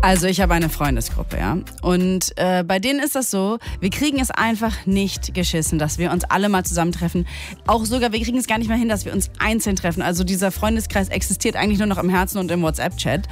Also ich habe eine Freundesgruppe, ja. Und bei denen ist das so, wir kriegen es einfach nicht geschissen, dass wir uns alle mal zusammentreffen. Auch sogar, wir kriegen es gar nicht mehr hin, dass wir uns einzeln treffen. Also dieser Freundeskreis existiert eigentlich nur noch im Herzen und im WhatsApp-Chat.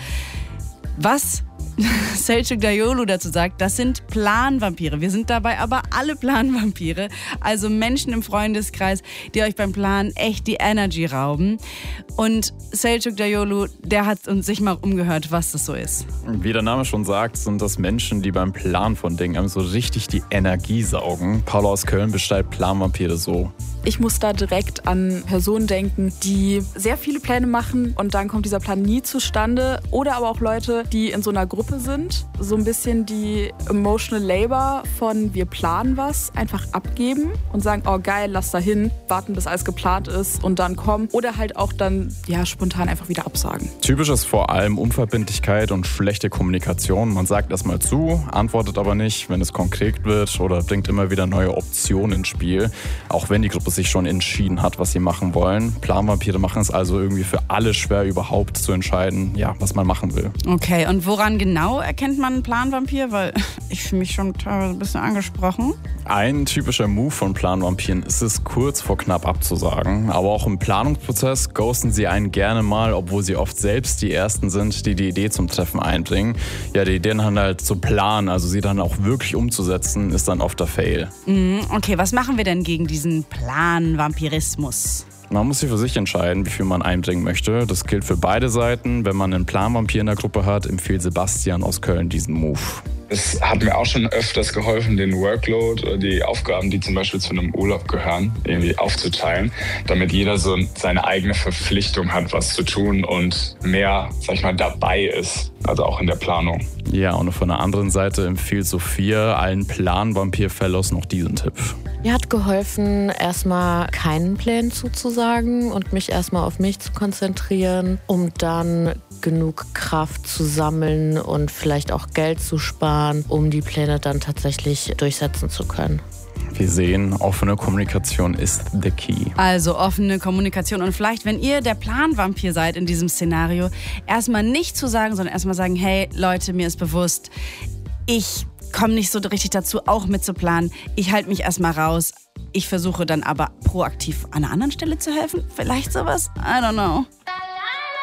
Was Selçuk Dayolu dazu sagt, das sind Planvampire. Wir sind dabei aber alle Planvampire. Also Menschen im Freundeskreis, die euch beim Planen echt die Energy rauben. Und Selçuk Dayolu, der hat uns sich mal umgehört, was das so ist. Wie der Name schon sagt, sind das Menschen, die beim Planen von Dingen einem so richtig die Energie saugen. Paula aus Köln beschreibt Planvampire so. Ich muss da direkt an Personen denken, die sehr viele Pläne machen und dann kommt dieser Plan nie zustande. Oder aber auch Leute, die in so einer Gruppe sind, so ein bisschen die emotional labor von wir planen was, einfach abgeben und sagen, oh geil, lass da hin, warten bis alles geplant ist und dann kommen. Oder halt auch dann spontan einfach wieder absagen. Typisch ist vor allem Unverbindlichkeit und schlechte Kommunikation. Man sagt erstmal zu, antwortet aber nicht, wenn es konkret wird oder bringt immer wieder neue Optionen ins Spiel. Auch wenn die Gruppe sich schon entschieden hat, was sie machen wollen. Planvampire machen es also irgendwie für alle schwer, überhaupt zu entscheiden, was man machen will. Okay, und woran genau erkennt man einen Planvampir? Weil ich fühle mich schon teilweise ein bisschen angesprochen. Ein typischer Move von Planvampiren ist es, kurz vor knapp abzusagen. Aber auch im Planungsprozess ghosten sie einen gerne mal, obwohl sie oft selbst die Ersten sind, die die Idee zum Treffen einbringen. Ja, die Ideen dann halt zu planen, also sie dann auch wirklich umzusetzen, ist dann oft der Fail. Okay, was machen wir denn gegen diesen Planvampirismus? Man muss sich für sich entscheiden, wie viel man einbringen möchte. Das gilt für beide Seiten. Wenn man einen Planvampir in der Gruppe hat, empfiehlt Sebastian aus Köln diesen Move. Es hat mir auch schon öfters geholfen, den Workload oder die Aufgaben, die zum Beispiel zu einem Urlaub gehören, irgendwie aufzuteilen, damit jeder so seine eigene Verpflichtung hat, was zu tun und mehr, dabei ist, also auch in der Planung. Ja, und von der anderen Seite empfiehlt Sophia allen Planvampir-Fellows noch diesen Tipp. Mir hat geholfen, erstmal keinen Plänen zuzusagen und mich erstmal auf mich zu konzentrieren, um dann genug Kraft zu sammeln und vielleicht auch Geld zu sparen, um die Pläne dann tatsächlich durchsetzen zu können. Wir sehen, offene Kommunikation ist the key. Also offene Kommunikation und vielleicht, wenn ihr der Planvampir seid in diesem Szenario, erstmal nicht zu sagen, sondern erstmal sagen, hey Leute, mir ist bewusst, ich komme nicht so richtig dazu, auch mitzuplanen. Ich halte mich erstmal raus. Ich versuche dann aber proaktiv an einer anderen Stelle zu helfen. Vielleicht sowas? I don't know.